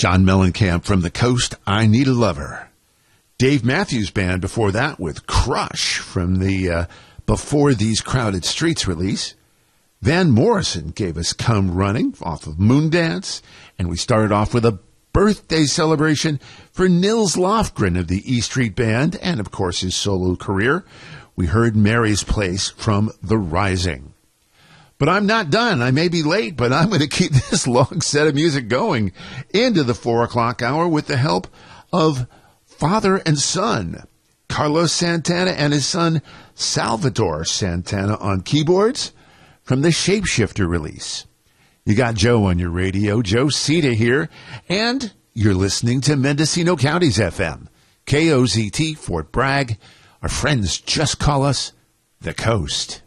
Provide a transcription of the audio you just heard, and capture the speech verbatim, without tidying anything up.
John Mellencamp from The Coast, I Need a Lover. Dave Matthews Band before that with Crush from the uh, Before These Crowded Streets release. Van Morrison gave us Come Running off of Moondance. And we started off with a birthday celebration for Nils Lofgren of the E Street Band and, of course, his solo career. We heard Mary's Place from The Rising. But I'm not done. I may be late, but I'm going to keep this long set of music going into the four o'clock hour with the help of father and son, Carlos Santana and his son, Salvador Santana on keyboards from the Shapeshifter release. You got Joe on your radio, Joe Sita here, and you're listening to Mendocino County's F M, K O Z T, Fort Bragg. Our friends just call us The Coast.